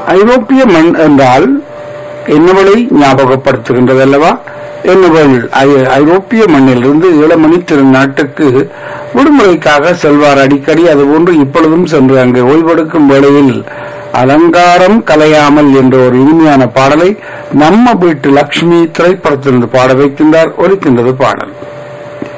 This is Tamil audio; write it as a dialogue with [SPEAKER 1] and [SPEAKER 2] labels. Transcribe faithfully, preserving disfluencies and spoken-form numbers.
[SPEAKER 1] ஐரோப்பிய மண் என்றால் என்னவளை ஞாபகப்படுத்துகின்றது அல்லவா? என்னவள் ஐரோப்பிய மண்ணிலிருந்து இளமணி திருநாட்டுக்கு விடுமுறைக்காக செல்வார் அடிக்கடி. அதுபோன்று இப்பொழுதும் சென்று அங்கே ஓய்வெடுக்கும் வேளையில் அலங்காரம் கலையாமல் என்ற ஒரு இனிமையான பாடலை நம்ம வீட்டு லட்சுமி திரைப்படத்திலிருந்து பாட வைக்கின்றார். ஒலிக்கின்றது பாடல்.